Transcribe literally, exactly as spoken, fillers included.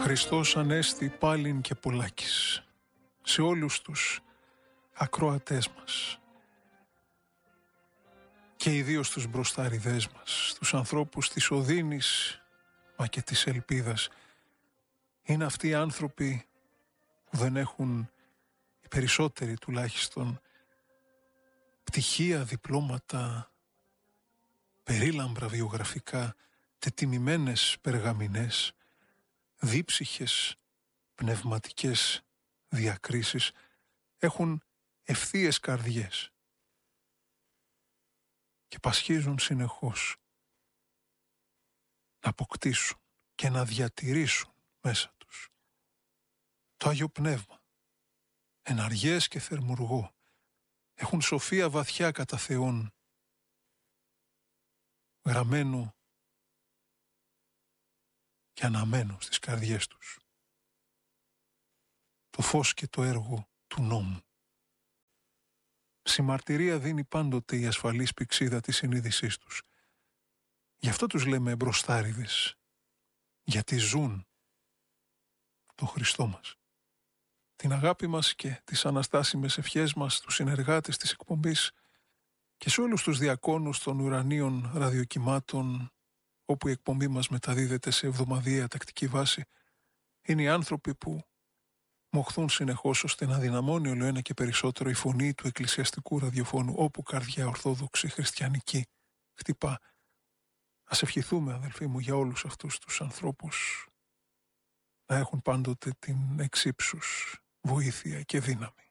Χριστός Ανέστη πάλιν και πολλάκις σε όλους τους ακροατές μας και ιδίως τους μπροστάριδές μας, τους ανθρώπους της οδύνης μα και της ελπίδας. Είναι αυτοί οι άνθρωποι που δεν έχουν, οι περισσότεροι τουλάχιστον, πτυχία, διπλώματα, περίλαμπρα βιογραφικά, τετιμημένες περγαμηνές, δίψυχες πνευματικές διακρίσεις, έχουν ευθείες καρδιές και πασχίζουν συνεχώς να αποκτήσουν και να διατηρήσουν μέσα τους το Άγιο Πνεύμα, εναργές και θερμουργό, έχουν σοφία βαθιά κατά Θεόν, γραμμένο και αναμένο στις καρδιές τους το φως και το έργο του νόμου. Συμμαρτυρία δίνει πάντοτε η ασφαλής πηξίδα της συνείδησής τους. Γι' αυτό τους λέμε μπροστάριδες, γιατί ζουν το Χριστό μας. Την αγάπη μας και τις αναστάσιμες ευχές μας στους συνεργάτες της εκπομπής και σε όλους τους διακόνους των ουρανίων ραδιοκυμάτων, όπου η εκπομπή μας μεταδίδεται σε εβδομαδιαία τακτική βάση, είναι οι άνθρωποι που μοχθούν συνεχώς ώστε να δυναμώνει όλο ένα και περισσότερο η φωνή του εκκλησιαστικού ραδιοφώνου, όπου καρδιά ορθόδοξη χριστιανική χτυπά. Ας ευχηθούμε, αδελφοί μου, για όλους αυτούς τους ανθρώπους να έχουν πάντοτε την εξύψους βοήθεια και δύναμη.